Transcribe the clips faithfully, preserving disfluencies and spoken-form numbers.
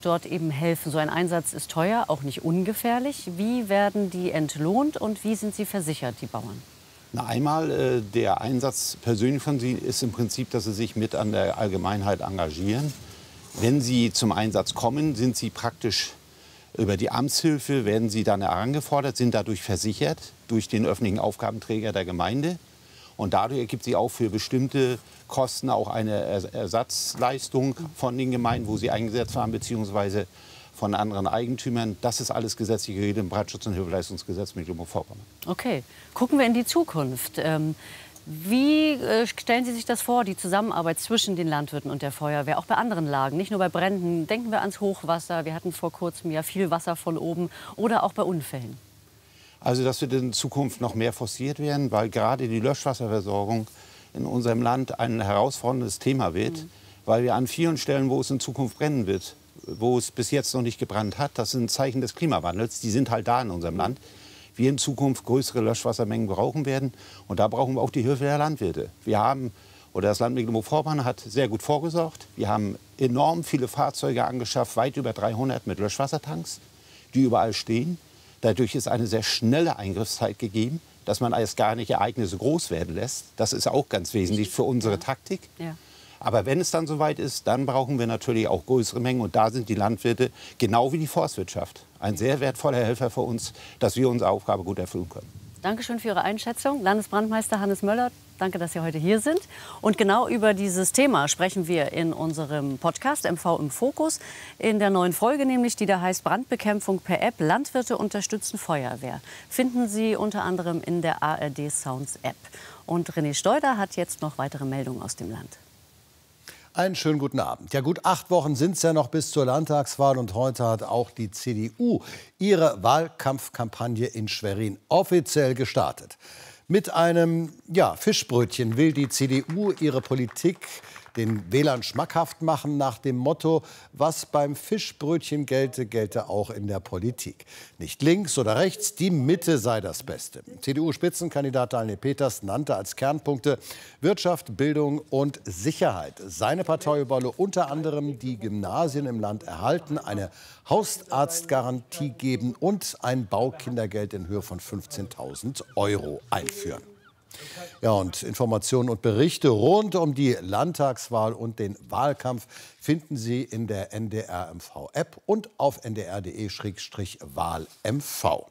dort eben helfen. So ein Einsatz ist teuer, auch nicht ungefährlich. Wie werden die entlohnt und wie sind sie versichert, die Bauern? Na, einmal äh, der Einsatz persönlich von Sie ist im Prinzip, dass Sie sich mit an der Allgemeinheit engagieren. Wenn Sie zum Einsatz kommen, sind Sie praktisch über die Amtshilfe, werden Sie dann herangefordert, sind dadurch versichert durch den öffentlichen Aufgabenträger der Gemeinde. Und dadurch ergibt sich auch für bestimmte Kosten auch eine Ersatzleistung von den Gemeinden, wo sie eingesetzt waren, beziehungsweise von anderen Eigentümern. Das ist alles gesetzlich geregelt im Brandschutz- und Hilfeleistungsgesetz Mecklenburg-Vorpommern. Okay, gucken wir in die Zukunft. Ähm, wie äh, stellen Sie sich das vor, die Zusammenarbeit zwischen den Landwirten und der Feuerwehr, auch bei anderen Lagen, nicht nur bei Bränden? Denken wir ans Hochwasser, wir hatten vor kurzem ja viel Wasser von oben, oder auch bei Unfällen. Also das wird in Zukunft noch mehr forciert werden, weil gerade die Löschwasserversorgung in unserem Land ein herausforderndes Thema wird, mhm. weil wir an vielen Stellen, wo es in Zukunft brennen wird, wo es bis jetzt noch nicht gebrannt hat, das sind Zeichen des Klimawandels, die sind halt da in unserem Land, wir in Zukunft größere Löschwassermengen brauchen werden. Und da brauchen wir auch die Hilfe der Landwirte. Wir haben, oder das Land Mecklenburg-Vorpommern hat sehr gut vorgesorgt. Wir haben enorm viele Fahrzeuge angeschafft, weit über dreihundert mit Löschwassertanks, die überall stehen. Dadurch ist eine sehr schnelle Eingriffszeit gegeben, dass man erst gar nicht Ereignisse groß werden lässt. Das ist auch ganz wesentlich für unsere Taktik. Ja. Aber wenn es dann soweit ist, dann brauchen wir natürlich auch größere Mengen. Und da sind die Landwirte, genau wie die Forstwirtschaft, ein sehr wertvoller Helfer für uns, dass wir unsere Aufgabe gut erfüllen können. Dankeschön für Ihre Einschätzung, Landesbrandmeister Hannes Möller. Danke, dass Sie heute hier sind. Und genau über dieses Thema sprechen wir in unserem Podcast M V im Fokus. In der neuen Folge nämlich, die da heißt Brandbekämpfung per App. Landwirte unterstützen Feuerwehr. Finden Sie unter anderem in der A R D Sounds App. Und René Steuder hat jetzt noch weitere Meldungen aus dem Land. Einen schönen guten Abend. Ja, gut acht Wochen sind es ja noch bis zur Landtagswahl. Und heute hat auch die C D U ihre Wahlkampfkampagne in Schwerin offiziell gestartet. Mit einem ja, Fischbrötchen will die C D U ihre Politik den Wählern schmackhaft machen nach dem Motto, was beim Fischbrötchen gelte, gelte auch in der Politik. Nicht links oder rechts, die Mitte sei das Beste. C D U-Spitzenkandidat Daniel Peters nannte als Kernpunkte Wirtschaft, Bildung und Sicherheit. Seine Partei wolle unter anderem die Gymnasien im Land erhalten, eine Hausarztgarantie geben und ein Baukindergeld in Höhe von fünfzehntausend Euro einführen. Ja, und Informationen und Berichte rund um die Landtagswahl und den Wahlkampf finden Sie in der N D R M V-App und auf n d r punkt d e wahl m v.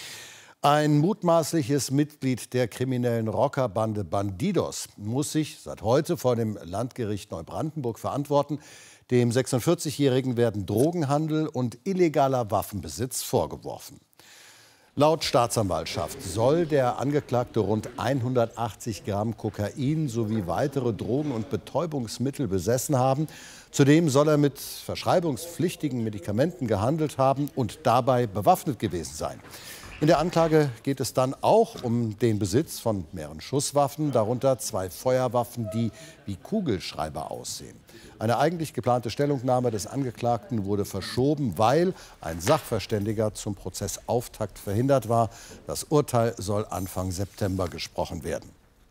Ein mutmaßliches Mitglied der kriminellen Rockerbande Bandidos muss sich seit heute vor dem Landgericht Neubrandenburg verantworten. Dem sechsundvierzigjährigen werden Drogenhandel und illegaler Waffenbesitz vorgeworfen. Laut Staatsanwaltschaft soll der Angeklagte rund hundertachtzig Gramm Kokain sowie weitere Drogen und Betäubungsmittel besessen haben. Zudem soll er mit verschreibungspflichtigen Medikamenten gehandelt haben und dabei bewaffnet gewesen sein. In der Anklage geht es dann auch um den Besitz von mehreren Schusswaffen, darunter zwei Feuerwaffen, die wie Kugelschreiber aussehen. Eine eigentlich geplante Stellungnahme des Angeklagten wurde verschoben, weil ein Sachverständiger zum Prozessauftakt verhindert war. Das Urteil soll Anfang September gesprochen werden.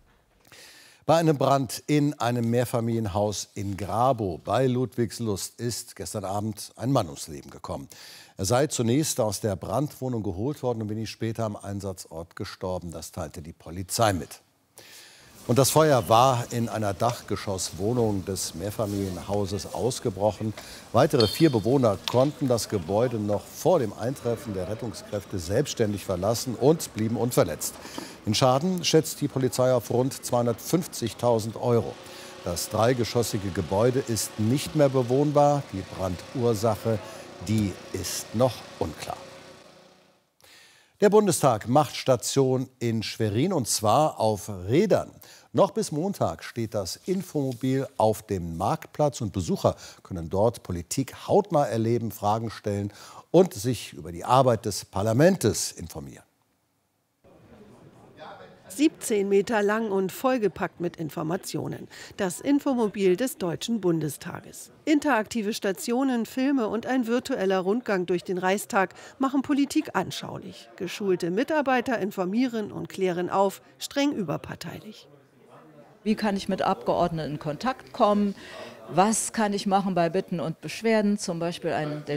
Bei einem Brand in einem Mehrfamilienhaus in Grabow bei Ludwigslust ist gestern Abend ein Mann ums Leben gekommen. Er sei zunächst aus der Brandwohnung geholt worden und wenig später am Einsatzort gestorben. Das teilte die Polizei mit. Und das Feuer war in einer Dachgeschosswohnung des Mehrfamilienhauses ausgebrochen. Weitere vier Bewohner konnten das Gebäude noch vor dem Eintreffen der Rettungskräfte selbstständig verlassen und blieben unverletzt. Den Schaden schätzt die Polizei auf rund zweihundertfünfzigtausend Euro. Das dreigeschossige Gebäude ist nicht mehr bewohnbar. Die Brandursache, die ist noch unklar. Der Bundestag macht Station in Schwerin, und zwar auf Rädern. Noch bis Montag steht das Infomobil auf dem Marktplatz und Besucher können dort Politik hautnah erleben, Fragen stellen und sich über die Arbeit des Parlaments informieren. siebzehn Meter lang und vollgepackt mit Informationen. Das Infomobil des Deutschen Bundestages. Interaktive Stationen, Filme und ein virtueller Rundgang durch den Reichstag machen Politik anschaulich. Geschulte Mitarbeiter informieren und klären auf, streng überparteilich. Wie kann ich mit Abgeordneten in Kontakt kommen? Was kann ich machen bei Bitten und Beschwerden, zum Beispiel einen